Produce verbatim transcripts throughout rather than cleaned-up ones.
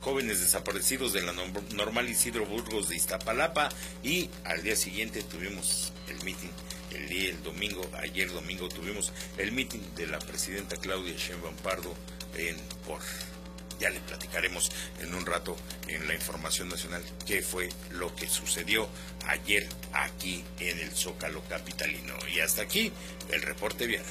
jóvenes desaparecidos de la normal Isidro Burgos de Iztapalapa, y al día siguiente tuvimos el mitin, el día, el domingo, ayer domingo tuvimos el mitin de la presidenta Claudia Sheinbaum Pardo en por... Ya le platicaremos en un rato en la información nacional qué fue lo que sucedió ayer aquí en el Zócalo capitalino. Y hasta aquí el reporte vial.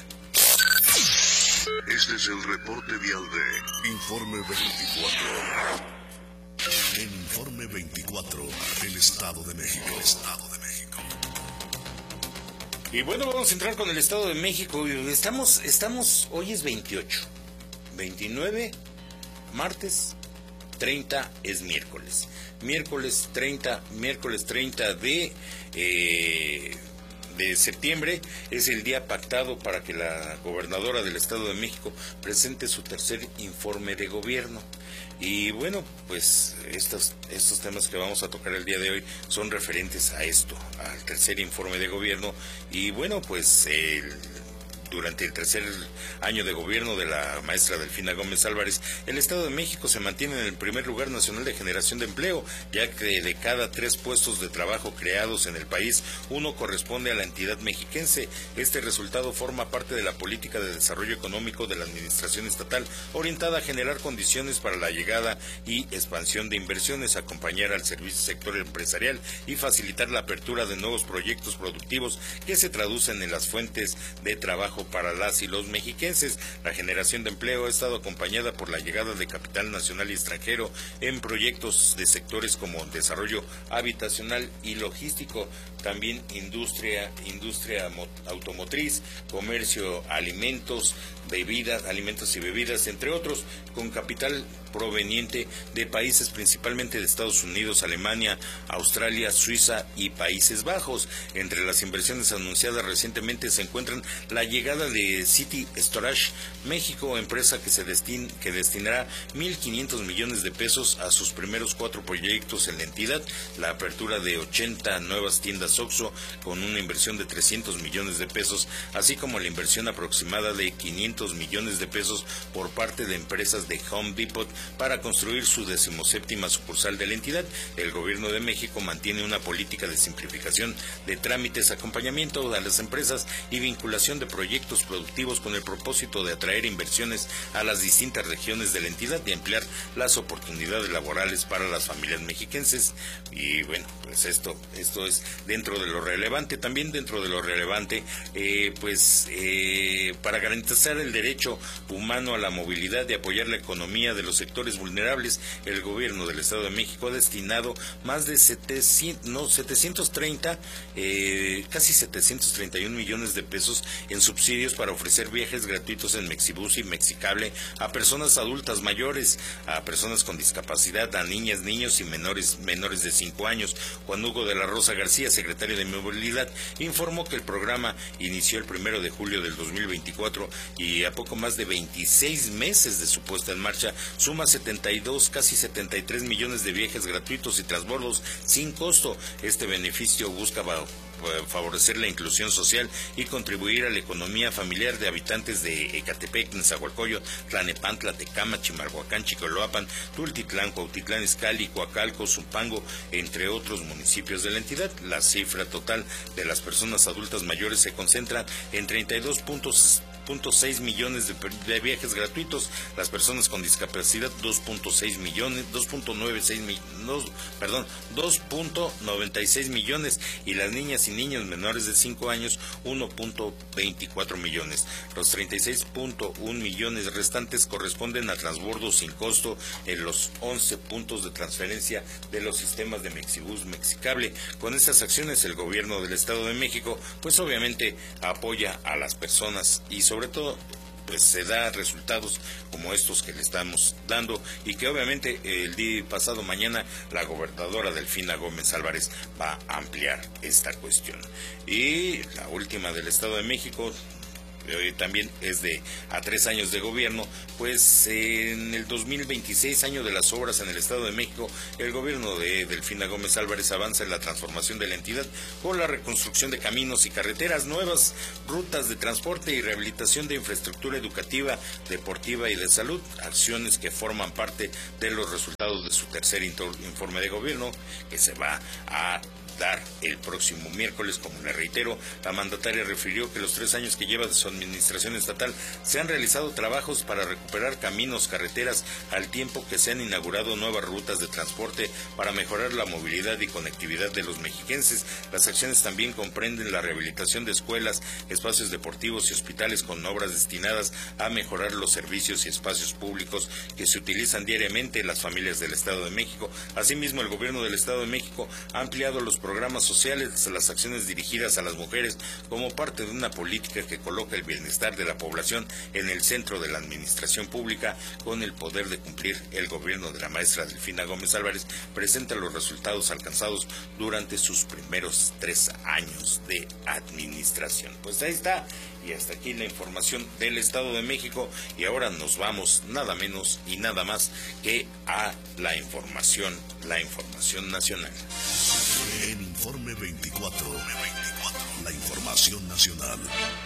Este es el reporte vial de Informe veinticuatro. En Informe veinticuatro, el Estado de México. El Estado de México. Y bueno, vamos a entrar con el Estado de México. Estamos, estamos, hoy es veintiocho, veintinueve... martes, treinta es miércoles. Miércoles treinta, miércoles treinta de, eh, de septiembre es el día pactado para que la gobernadora del Estado de México presente su tercer informe de gobierno. Y bueno, pues estos, estos temas que vamos a tocar el día de hoy son referentes a esto, al tercer informe de gobierno. Y bueno, pues el... Durante el tercer año de gobierno de la maestra Delfina Gómez Álvarez, el Estado de México se mantiene en el primer lugar nacional de generación de empleo, ya que de cada tres puestos de trabajo creados en el país, uno corresponde a la entidad mexiquense. Este resultado forma parte de la política de desarrollo económico de la administración estatal, orientada a generar condiciones para la llegada y expansión de inversiones, acompañar al servicio sector empresarial y facilitar la apertura de nuevos proyectos productivos que se traducen en las fuentes de trabajo para las y los mexiquenses. La generación de empleo ha estado acompañada por la llegada de capital nacional y extranjero en proyectos de sectores como desarrollo habitacional y logístico, también industria, industria automotriz, comercio, alimentos, bebidas, alimentos y bebidas, entre otros, con capital proveniente de países principalmente de Estados Unidos, Alemania, Australia, Suiza y Países Bajos. Entre las inversiones anunciadas recientemente se encuentran la llegada de City Storage México, empresa que se destin, que destinará mil quinientos millones de pesos a sus primeros cuatro proyectos en la entidad, la apertura de ochenta nuevas tiendas Oxxo con una inversión de trescientos millones de pesos, así como la inversión aproximada de quinientos millones de pesos por parte de empresas de Home Depot para construir su decimoséptima sucursal de la entidad. El gobierno de México mantiene una política de simplificación de trámites, acompañamiento a las empresas y vinculación de proyectos productivos con el propósito de atraer inversiones a las distintas regiones de la entidad y ampliar las oportunidades laborales para las familias mexiquenses. Y bueno, pues esto, esto es dentro de lo relevante. También dentro de lo relevante, eh, pues eh, para garantizar el derecho humano a la movilidad y apoyar la economía de los sectores vulnerables, el gobierno del Estado de México ha destinado más de setecientos, no, setecientos treinta, eh, casi setecientos treinta y un millones de pesos en subsidios para ofrecer viajes gratuitos en Mexibus y Mexicable a personas adultas mayores, a personas con discapacidad, a niñas, niños y menores menores de cinco años. Juan Hugo de la Rosa García, secretario de Movilidad, informó que el programa inició el primero de julio del dos mil veinticuatro y a poco más de veintiséis meses de su puesta en marcha suma setenta y dos, casi setenta y tres millones de viajes gratuitos y transbordos sin costo. Este beneficio busca favorecer la inclusión social y contribuir a la economía familiar de habitantes de Ecatepec, Nezahualcóyotl, Tlanepantla, Tecámac, Chimalhuacán, Chicoloapan, Tultitlán, Cuautitlán Izcalli, Coacalco, Zumpango, entre otros municipios de la entidad. La cifra total de las personas adultas mayores se concentra en treinta y dos puntos punto seis millones de, de viajes gratuitos, las personas con discapacidad dos punto seis millones, dos punto noventa y seis no, perdón, dos punto noventa y seis millones y las niñas y niños menores de cinco años uno punto veinticuatro millones. Los treinta y seis punto uno millones restantes corresponden a transbordos sin costo en los once puntos de transferencia de los sistemas de Mexibus, Mexicable. Con estas acciones el gobierno del Estado de México pues obviamente apoya a las personas y sobre sobre todo pues se da resultados como estos que le estamos dando y que obviamente el día pasado mañana la gobernadora Delfina Gómez Álvarez va a ampliar esta cuestión. Y la última del Estado de México, eh, también es de a tres años de gobierno, pues eh, en el dos mil veintiséis, año de las obras en el Estado de México, el gobierno de Delfina Gómez Álvarez avanza en la transformación de la entidad con la reconstrucción de caminos y carreteras, nuevas rutas de transporte y rehabilitación de infraestructura educativa, deportiva y de salud, acciones que forman parte de los resultados de su tercer informe de gobierno, que se va a dar el próximo miércoles. Como le reitero, la mandataria refirió que los tres años que lleva de su administración estatal se han realizado trabajos para recuperar caminos, carreteras, al tiempo que se han inaugurado nuevas rutas de transporte para mejorar la movilidad y conectividad de los mexiquenses. Las acciones también comprenden la rehabilitación de escuelas, espacios deportivos y hospitales con obras destinadas a mejorar los servicios y espacios públicos que se utilizan diariamente en las familias del Estado de México. Asimismo, el gobierno del Estado de México ha ampliado los programas sociales, las acciones dirigidas a las mujeres como parte de una política que coloca el bienestar de la población en el centro de la administración pública. Con el poder de cumplir, el gobierno de la maestra Delfina Gómez Álvarez presenta los resultados alcanzados durante sus primeros tres años de administración. Pues ahí está, y hasta aquí la información del Estado de México, y ahora nos vamos nada menos y nada más que a la información, la información nacional. En Informe veinticuatro, la información nacional.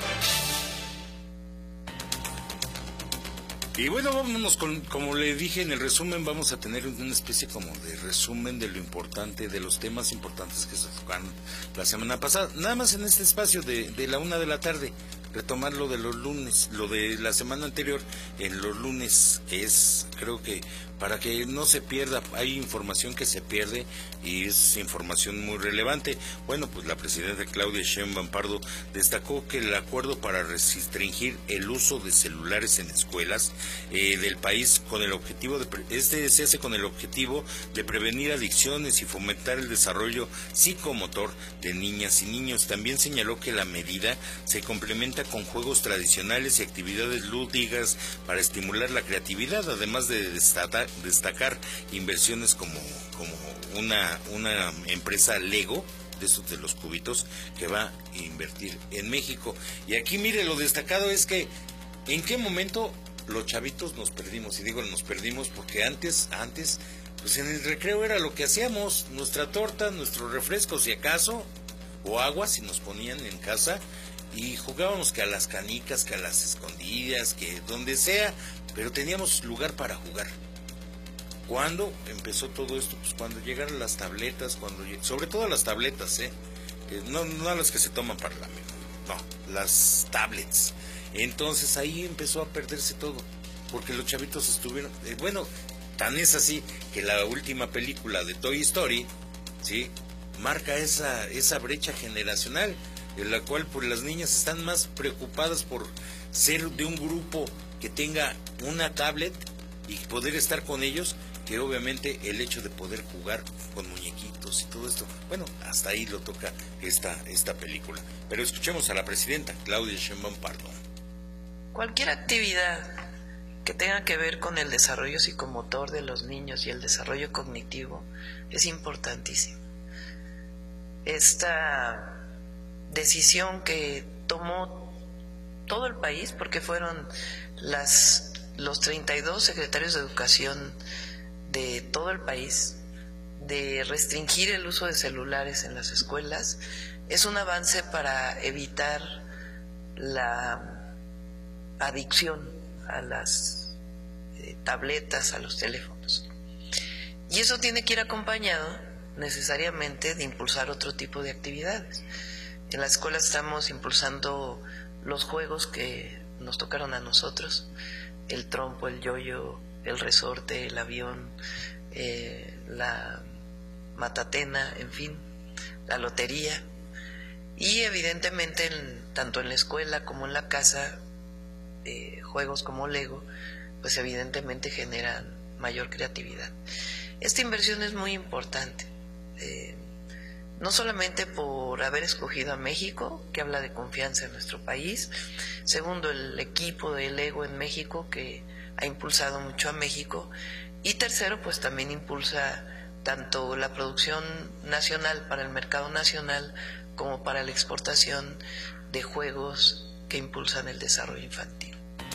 Y bueno, vámonos con, como le dije en el resumen, vamos a tener una especie como de resumen de lo importante, de los temas importantes que se tocaron la semana pasada. Nada más en este espacio de, de la una de la tarde, retomar lo de los lunes, lo de la semana anterior en los lunes, que es, creo que para que no se pierda, hay información que se pierde y es información muy relevante. Bueno, pues la presidenta Claudia Sheinbaum Pardo destacó que el acuerdo para restringir el uso de celulares en escuelas eh, del país con el objetivo de este se hace con el objetivo de prevenir adicciones y fomentar el desarrollo psicomotor de niñas y niños. También señaló que la medida se complementa con juegos tradicionales y actividades lúdicas para estimular la creatividad, además de destacar destacar inversiones como, como una, una empresa Lego, de esos de los cubitos, que va a invertir en México. Y aquí mire, lo destacado es que en qué momento los chavitos nos perdimos, y digo nos perdimos porque antes, antes, pues en el recreo era lo que hacíamos, nuestra torta, nuestros refrescos si acaso, o agua si nos ponían en casa, y jugábamos que a las canicas, que a las escondidas, que donde sea, pero teníamos lugar para jugar. ¿Cuándo empezó todo esto? Pues cuando llegaron las tabletas, cuando sobre todo las tabletas, ¿eh? eh no, no las que se toman para la mesa, no, las tablets. Entonces ahí empezó a perderse todo, porque los chavitos estuvieron, eh, bueno, tan es así que la última película de Toy Story, ¿sí?, marca esa, esa brecha generacional, en la cual pues las niñas están más preocupadas por ser de un grupo que tenga una tablet y poder estar con ellos, que obviamente el hecho de poder jugar con muñequitos y todo esto. Bueno, hasta ahí lo toca esta, esta película. Pero escuchemos a la presidenta Claudia Sheinbaum Pardo. Cualquier actividad que tenga que ver con el desarrollo psicomotor de los niños y el desarrollo cognitivo es importantísimo. Esta decisión que tomó todo el país, porque fueron las, los treinta y dos secretarios de educación de todo el país, de restringir el uso de celulares en las escuelas, es un avance para evitar la adicción a las eh, tabletas, a los teléfonos. Y eso tiene que ir acompañado necesariamente de impulsar otro tipo de actividades. En la escuela estamos impulsando los juegos que nos tocaron a nosotros, el trompo, el yoyo, el resorte, el avión, eh, la matatena, en fin, la lotería. Y evidentemente, en, tanto en la escuela como en la casa, eh, juegos como Lego, pues evidentemente generan mayor creatividad. Esta inversión es muy importante, eh, no solamente por haber escogido a México, que habla de confianza en nuestro país, segundo, el equipo de Lego en México, que ha impulsado mucho a México, y tercero, pues también impulsa tanto la producción nacional para el mercado nacional como para la exportación de juegos que impulsan el desarrollo infantil.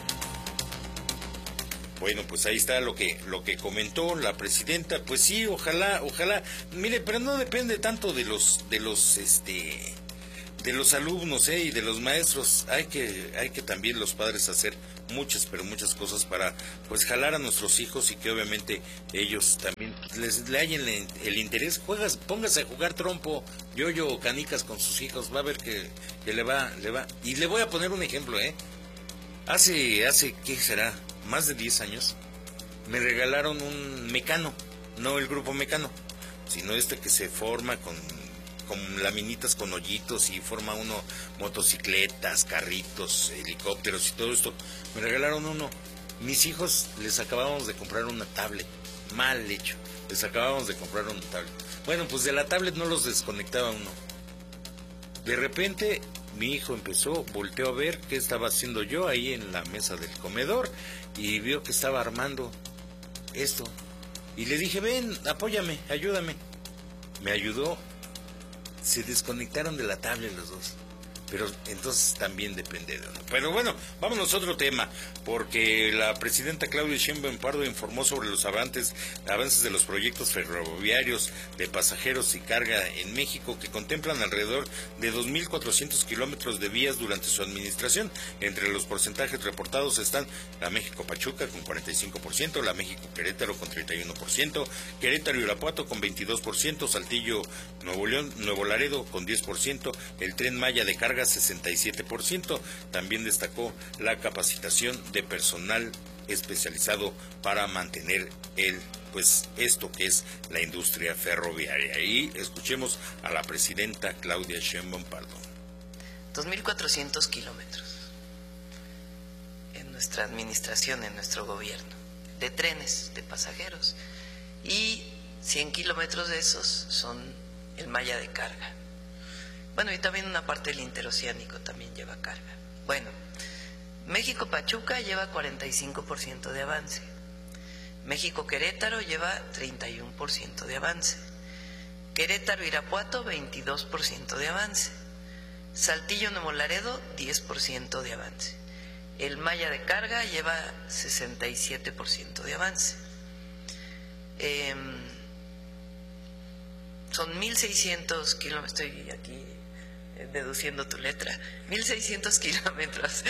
Bueno, pues ahí está lo que lo que comentó la presidenta. Pues sí, ojalá, ojalá. Mire, pero no depende tanto de los de los este de los alumnos, eh, y de los maestros. Hay que hay que también los padres hacer muchas, pero muchas cosas para pues jalar a nuestros hijos y que obviamente ellos también les le hallen el, el interés. Juegas, póngase a jugar trompo, yoyo o canicas con sus hijos, va a ver que, que le va le va. Y le voy a poner un ejemplo, eh. Hace hace ¿qué será? Más de diez años, me regalaron un Mecano, no el grupo Mecano, sino este que se forma con, con laminitas con hoyitos y forma uno motocicletas, carritos, helicópteros y todo esto. Me regalaron uno. Mis hijos les acabábamos de comprar una tablet, mal hecho, les acabábamos de comprar una tablet. Bueno, pues de la tablet no los desconectaba uno. De repente mi hijo empezó, volteó a ver qué estaba haciendo yo ahí en la mesa del comedor y vio que estaba armando esto. Y le dije, ven, apóyame, ayúdame. Me ayudó, se desconectaron de la tablet los dos. Pero entonces también depende de uno. Pero bueno, vámonos a otro tema, porque la presidenta Claudia Sheinbaum Pardo informó sobre los avances, avances de los proyectos ferroviarios de pasajeros y carga en México que contemplan alrededor de dos mil cuatrocientos kilómetros de vías durante su administración. Entre los porcentajes reportados están la México-Pachuca con cuarenta y cinco por ciento, la México-Querétaro con treinta y uno por ciento, Querétaro-Irapuato con veintidós por ciento, Saltillo-Nuevo León, Nuevo Laredo con diez por ciento, el Tren Maya de carga sesenta y siete por ciento. También destacó la capacitación de personal especializado para mantener el pues esto que es la industria ferroviaria. Y escuchemos a la presidenta Claudia Sheinbaum Pardo. dos mil cuatrocientos kilómetros en nuestra administración, en nuestro gobierno, de trenes, de pasajeros, y cien kilómetros de esos son el malla de carga. Bueno, y también una parte del interoceánico también lleva carga. Bueno, México-Pachuca lleva cuarenta y cinco por ciento de avance. México-Querétaro lleva treinta y uno por ciento de avance. Querétaro-Irapuato, veintidós por ciento de avance. Saltillo-Nuevo Laredo, diez por ciento de avance. El malla de carga lleva sesenta y siete por ciento de avance. Eh, son mil seiscientos kilómetros, estoy aquí deduciendo tu letra, mil seiscientos kilómetros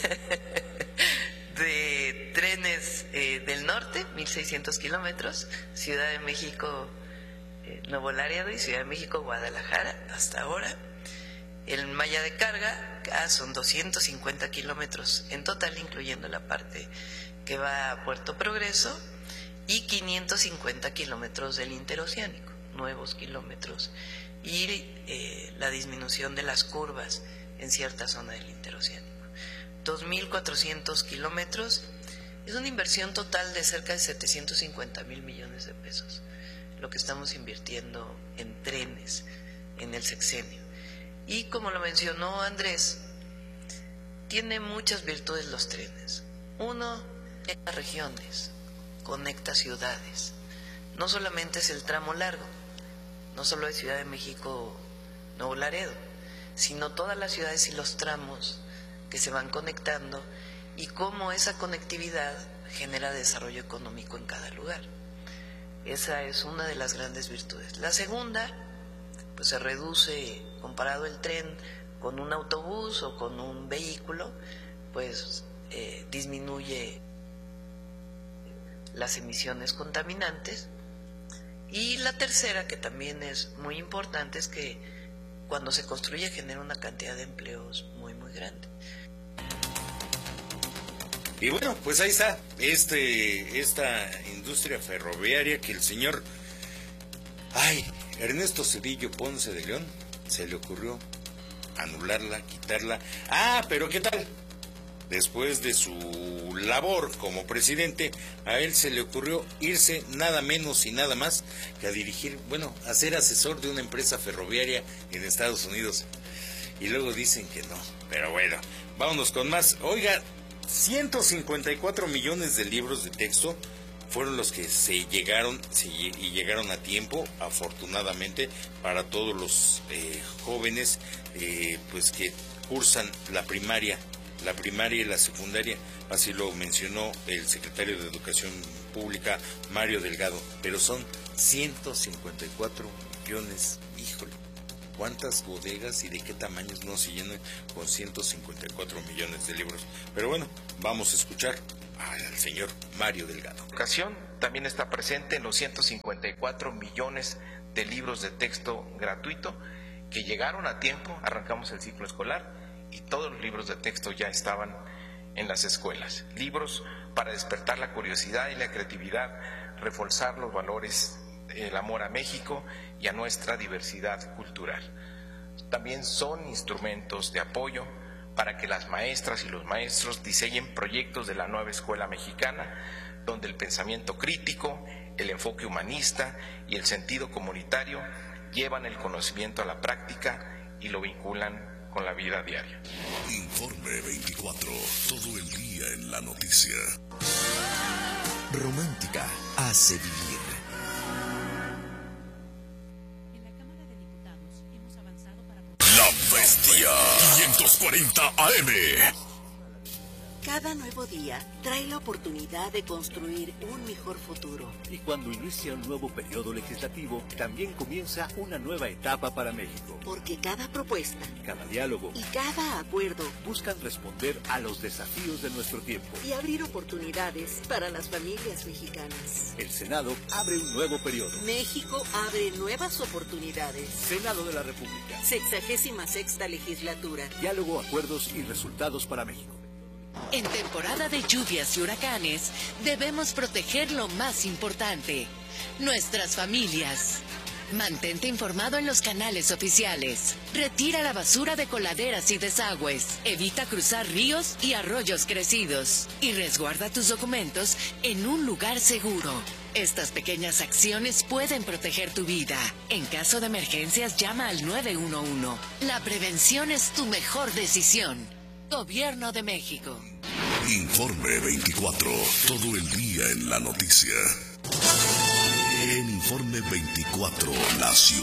de trenes eh, del norte, mil seiscientos kilómetros, Ciudad de México, eh, Nuevo Laredo y Ciudad de México, Guadalajara, hasta ahora. El malla de carga ah, son doscientos cincuenta kilómetros en total, incluyendo la parte que va a Puerto Progreso, y quinientos cincuenta kilómetros del interoceánico, nuevos kilómetros, y eh, la disminución de las curvas en cierta zona del interoceánico. dos mil cuatrocientos kilómetros es una inversión total de cerca de setecientos cincuenta mil millones de pesos, lo que estamos invirtiendo en trenes en el sexenio. Y como lo mencionó Andrés, tiene muchas virtudes los trenes. Uno, en las regiones, conecta ciudades. No solamente es el tramo largo, no solo es Ciudad de México, Nuevo Laredo, sino todas las ciudades y los tramos que se van conectando y cómo esa conectividad genera desarrollo económico en cada lugar. Esa es una de las grandes virtudes. La segunda, pues se reduce, comparado el tren con un autobús o con un vehículo, pues eh, disminuye las emisiones contaminantes. Y la tercera, que también es muy importante, es que cuando se construye genera una cantidad de empleos muy, muy grande. Y bueno, pues ahí está este esta industria ferroviaria que el señor, ay, Ernesto Zedillo Ponce de León, se le ocurrió anularla, quitarla. Ah, pero ¿qué tal? Después de su labor como presidente, a él se le ocurrió irse nada menos y nada más que a dirigir, bueno, a ser asesor de una empresa ferroviaria en Estados Unidos. Y luego dicen que no, pero bueno, vámonos con más. Oiga, ciento cincuenta y cuatro millones de libros de texto fueron los que se llegaron se, y llegaron a tiempo, afortunadamente, para todos los eh, jóvenes eh, pues que cursan la primaria la primaria y la secundaria, así lo mencionó el secretario de Educación Pública, Mario Delgado, pero son ciento cincuenta y cuatro millones, híjole, ¿cuántas bodegas y de qué tamaños no se llenan con ciento cincuenta y cuatro millones de libros? Pero bueno, vamos a escuchar al señor Mario Delgado. Educación también está presente en los ciento cincuenta y cuatro millones de libros de texto gratuito que llegaron a tiempo. Arrancamos el ciclo escolar y todos los libros de texto ya estaban en las escuelas. Libros para despertar la curiosidad y la creatividad, reforzar los valores, el amor a México y a nuestra diversidad cultural. También son instrumentos de apoyo para que las maestras y los maestros diseñen proyectos de la nueva escuela mexicana, donde el pensamiento crítico, el enfoque humanista y el sentido comunitario llevan el conocimiento a la práctica y lo vinculan con la vida diaria. Informe veinticuatro, todo el día en la noticia. Romántica hace vivir. En la Cámara de Diputados hemos avanzado para... La Bestia quinientos cuarenta A M. Cada nuevo día trae la oportunidad de construir un mejor futuro. Y cuando inicia un nuevo periodo legislativo, también comienza una nueva etapa para México. Porque cada propuesta, cada diálogo y cada acuerdo buscan responder a los desafíos de nuestro tiempo y abrir oportunidades para las familias mexicanas. El Senado abre un nuevo periodo. México abre nuevas oportunidades. Senado de la República. Sexagésima sexta legislatura. Diálogo, acuerdos y resultados para México. En temporada de lluvias y huracanes, debemos proteger lo más importante, nuestras familias. Mantente informado en los canales oficiales. Retira la basura de coladeras y desagües. Evita cruzar ríos y arroyos crecidos. Y resguarda tus documentos en un lugar seguro. Estas pequeñas acciones pueden proteger tu vida. En caso de emergencias, llama al nueve uno uno. La prevención es tu mejor decisión. Gobierno de México. Informe veinticuatro, todo el día en la noticia. En Informe veinticuatro, la ciudad.